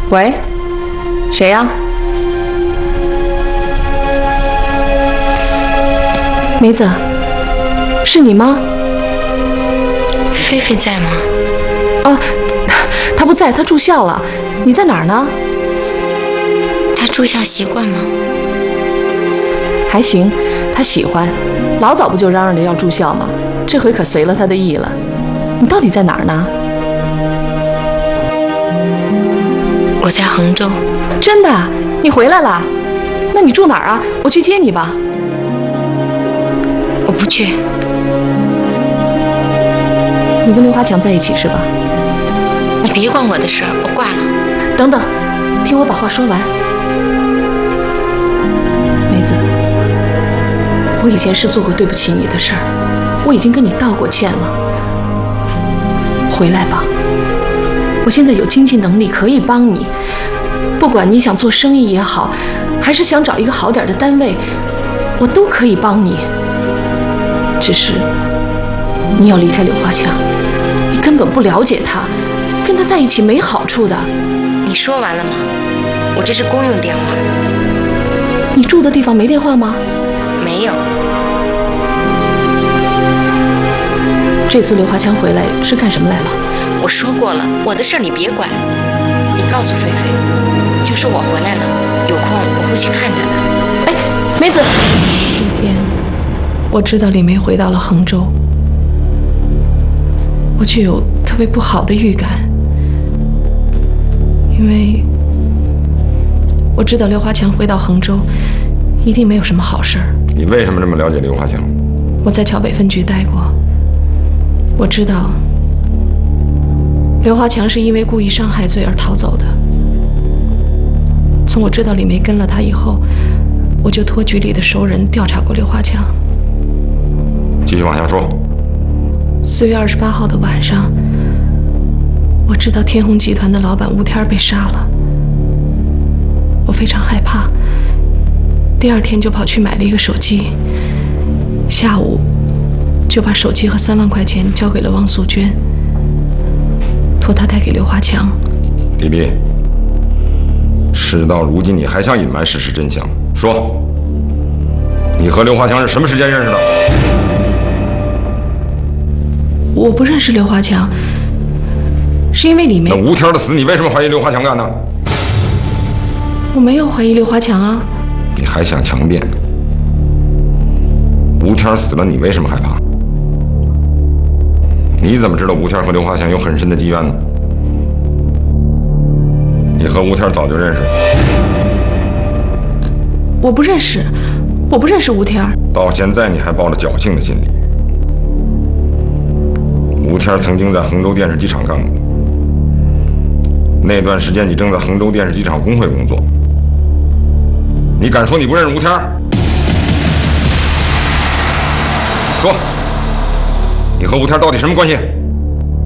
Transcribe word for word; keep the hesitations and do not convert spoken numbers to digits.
喂，谁呀？梅子，是你吗？ 菲菲在吗？ 啊，她不在，她住校了。你在哪儿呢？ 她住校习惯吗？ 还行，她喜欢。老早不就嚷嚷着要住校吗？这回可随了她的意了。你到底在哪儿呢？ 我在杭州。 真的？你回来了？那你住哪儿啊？我去接你吧。 我不去。 你跟刘华强在一起是吧？ 你别管我的事儿，我挂了。 等等，听我把话说完。梅子，我以前是做过对不起你的事儿，我已经跟你道过歉了。回来吧，我现在有经济能力可以帮你，不管你想做生意也好，还是想找一个好点的单位，我都可以帮你。只是你要离开刘华强，你根本不了解他，跟他在一起没好处的。 你说完了吗？我这是公用电话。 你住的地方没电话吗？ 没有。 这次刘华强回来是干什么来了？ 我说过了，我的事儿你别管。你告诉菲菲，就说我回来了，有空我会去看她的。 哎，梅子，那天我知道李梅回到了杭州，我就有特别不好的预感，因为我知道刘华强回到杭州一定没有什么好事儿。 你为什么这么了解刘华强？ 我在桥北分局待过，我知道刘华强是因为故意伤害罪而逃走的。从我知道李梅跟了他以后，我就托局里的熟人调查过刘华强。 继续往下说。 四月二十八号的晚上，我知道天虹集团的老板吴天被杀了，我非常害怕，第二天就跑去买了一个手机，下午就把手机和三万块钱交给了王素娟，托她带给刘华强。 李斌，事到如今你还想隐瞒事实真相？说，你和刘华强是什么时间认识的？ 我不认识刘华强，是因为李梅。 那吴天的死，你为什么怀疑刘华强干的？ 我没有怀疑刘华强啊。 你还想强辩？吴天死了，你为什么害怕？你怎么知道吴天和刘华强有很深的积怨呢？你和吴天早就认识？ 我不认识，我不认识吴天。 到现在你还抱着侥幸的心理。吴天曾经在衡州电视机厂干过，那段时间你正在衡州电视机厂工会工作。你敢说你不认识吴天？说，你和吴天到底什么关系？